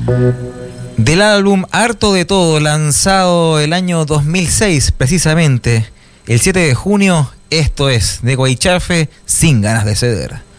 Del álbum Harto de Todo, lanzado el año 2006, precisamente, el 7 de junio, esto es de Guaychafe, Sin Ganas de Ceder.